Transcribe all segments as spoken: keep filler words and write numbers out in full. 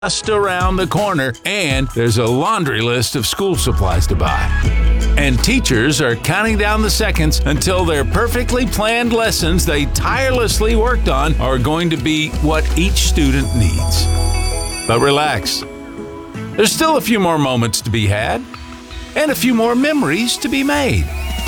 just around the corner, and there's a laundry list of school supplies to buy. And teachers are counting down the seconds until their perfectly planned lessons they tirelessly worked on are going to be what each student needs. But relax. There's still a few more moments to be had, and a few more memories to be made.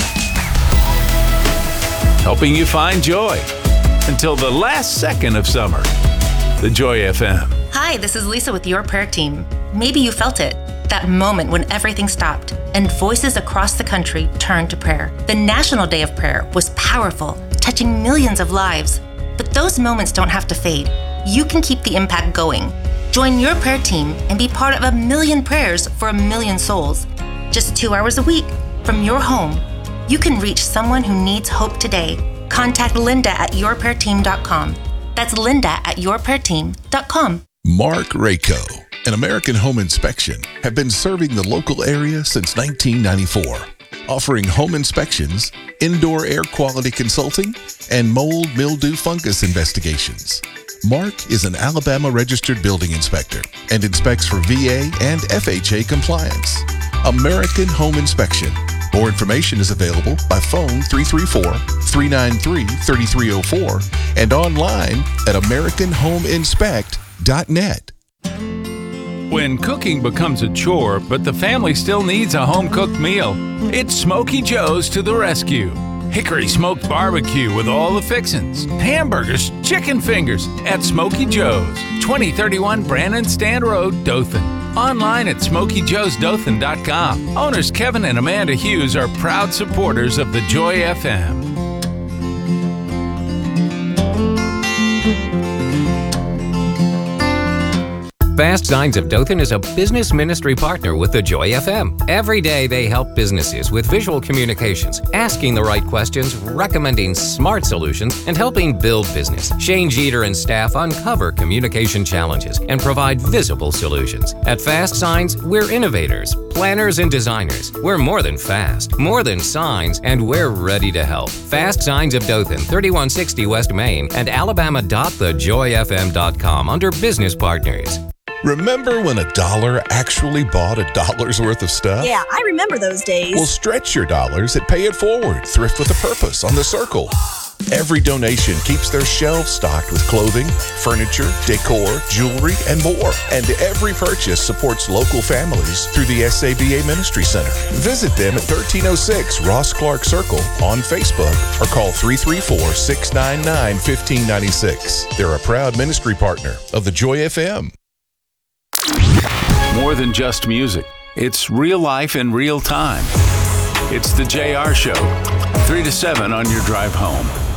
Helping you find joy until the last second of summer. The Joy F M. Hi, this is Lisa with Your Prayer Team. Maybe you felt it. That moment when everything stopped and voices across the country turned to prayer. The National Day of Prayer was powerful, touching millions of lives. But those moments don't have to fade. You can keep the impact going. Join Your Prayer Team and be part of a million prayers for a million souls. Just two hours a week from your home, you can reach someone who needs hope today. Contact Linda at your prayer team dot com. That's Linda at your prayer team dot com. Mark Rayco and American Home Inspection have been serving the local area since nineteen ninety-four, offering home inspections, indoor air quality consulting, and mold, mildew, fungus investigations. Mark is an Alabama registered building inspector and inspects for V A and F H A compliance. American Home Inspection. More information is available by phone three three four, three nine three, three three zero four and online at american home inspect dot net. When cooking becomes a chore, but the family still needs a home-cooked meal, it's Smokey Joe's to the rescue. Hickory smoked barbecue with all the fixins, hamburgers, chicken fingers at Smokey Joe's, twenty thirty-one Brandon Stand Road, Dothan. Online at smokey joes dothan dot com. Owners Kevin and Amanda Hughes are proud supporters of the Joy F M. Fast Signs of Dothan is a business ministry partner with the Joy F M. Every day they help businesses with visual communications, asking the right questions, recommending smart solutions, and helping build business. Shane Jeter and staff uncover communication challenges and provide visible solutions. At Fast Signs, we're innovators, planners, and designers. We're more than fast, more than signs, and we're ready to help. Fast Signs of Dothan, thirty-one sixty West Main, and alabama dot the joy f m dot com under Business Partners. Remember when a dollar actually bought a dollar's worth of stuff? Yeah, I remember those days. Well, stretch your dollars at Pay It Forward, Thrift with a Purpose on the Circle. Every donation keeps their shelves stocked with clothing, furniture, decor, jewelry, and more. And every purchase supports local families through the S A B A Ministry Center. Visit them at thirteen oh six Ross Clark Circle on Facebook or call three three four, six nine nine, one five nine six. They're a proud ministry partner of the Joy F M. More than just music. It's real life in real time. It's the J R Show, three to seven on your drive home.